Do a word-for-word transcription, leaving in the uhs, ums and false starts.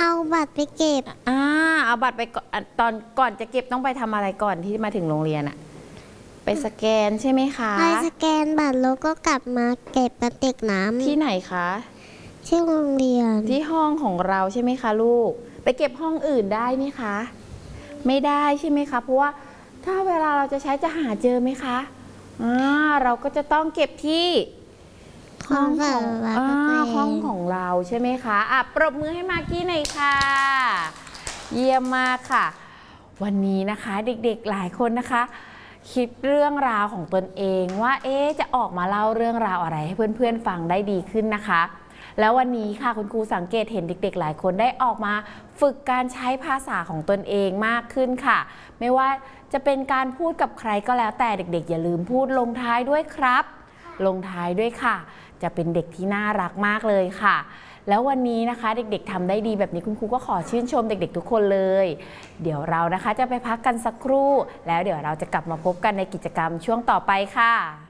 เอาบัตรไปเก็บอ่าเอาบัตรไปตอนก่อนจะเก็บต้องไปทำอะไรก่อนที่มาถึงโรงเรียนอะไปสแกนใช่ไหมคะไปสแกนบัตรแล้วก็กลับมาเก็บกระติกน้ำที่ไหนคะที่โรงเรียนที่ห้องของเราใช่ไหมคะลูกไปเก็บห้องอื่นได้ไหมคะไม่ได้ใช่ไหมคะเพราะว่าถ้าเวลาเราจะใช้จะหาเจอไหมคะอ่าเราก็จะต้องเก็บที่ห้องของห้องของเราใช่ไหมคะอ่ะปรบมือให้มากกี้หน่อยค่ะเยี่ยมมากค่ะวันนี้นะคะเด็กๆหลายคนนะคะคิดเรื่องราวของตนเองว่าเอ๊ะจะออกมาเล่าเรื่องราวอะไรให้เพื่อนๆฟังได้ดีขึ้นนะคะแล้ววันนี้ค่ะคุณครูสังเกตเห็นเด็กๆหลายคนได้ออกมาฝึกการใช้ภาษาของตนเองมากขึ้นค่ะไม่ว่าจะเป็นการพูดกับใครก็แล้วแต่เด็กๆอย่าลืมพูดลงท้ายด้วยครับลงท้ายด้วยค่ะจะเป็นเด็กที่น่ารักมากเลยค่ะแล้ววันนี้นะคะเด็กๆทำได้ดีแบบนี้คุณครูก็ขอชื่นชมเด็กๆทุกคนเลยเดี๋ยวเรานะคะจะไปพักกันสักครู่แล้วเดี๋ยวเราจะกลับมาพบกันในกิจกรรมช่วงต่อไปค่ะ